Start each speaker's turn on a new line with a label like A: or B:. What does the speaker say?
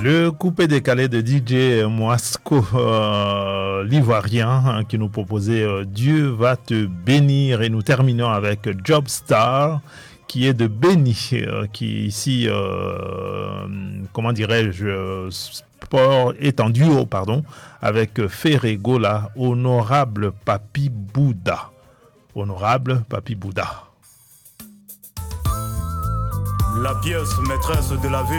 A: Le coupé décalé de DJ Moasco, l'ivoirien, qui nous proposait Dieu va te bénir. Et nous terminons avec Jobstar, qui est de Béni, qui ici, comment dirais-je, sport est en duo, pardon, avec Ferregola, Honorable Papi Bouddha. Honorable Papi Bouddha.
B: La pièce maîtresse de la ville.